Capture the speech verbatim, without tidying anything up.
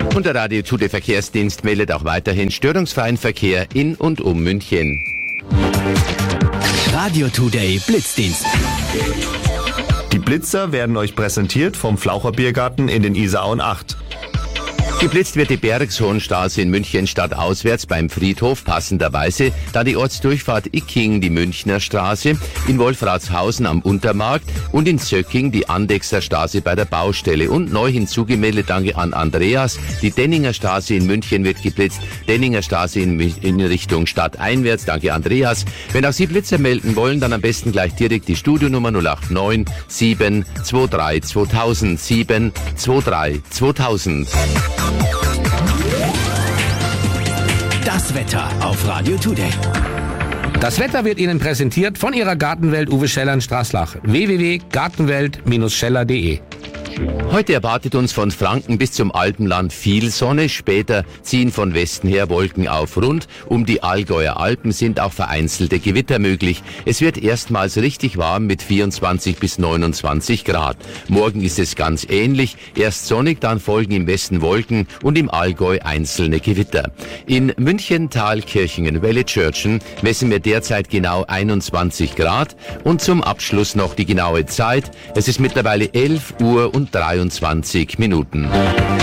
Und der Radio Tude Verkehrsdienst meldet auch weiterhin störungsfreien Verkehr in und um München. Radio Today Blitzdienst. Die Blitzer werden euch präsentiert vom Flaucher Biergarten in den Isarauen acht. Geblitzt wird die Bergshohenstraße in München stadtauswärts beim Friedhof, passenderweise, da die Ortsdurchfahrt Icking die Münchner Straße, in Wolfratshausen am Untermarkt und in Zöcking die Andechser Straße bei der Baustelle. Und neu hinzugemeldet, danke an Andreas, die Denninger Straße in München wird geblitzt, Denninger Straße in, in Richtung stadteinwärts, danke Andreas. Wenn auch Sie Blitzer melden wollen, dann am besten gleich direkt die Studionummer null acht neun sieben zwei drei zweitausend, sieben zwei drei zweitausend. Das Wetter auf Radio Today. Das Wetter wird Ihnen präsentiert von Ihrer Gartenwelt Uwe Scheller in Straßlach. w w w punkt gartenwelt Bindestrich scheller punkt de. Heute erwartet uns von Franken bis zum Alpenland viel Sonne, später ziehen von Westen her Wolken auf. Rund um die Allgäuer Alpen sind auch vereinzelte Gewitter möglich. Es wird erstmals richtig warm mit vierundzwanzig bis neunundzwanzig Grad. Morgen ist es ganz ähnlich, erst sonnig, dann folgen im Westen Wolken und im Allgäu einzelne Gewitter. In München, Thalkirchen, Wellitschirchen messen wir derzeit genau einundzwanzig Grad und zum Abschluss noch die genaue Zeit. Es ist mittlerweile elf Uhr und dreiundzwanzig Minuten.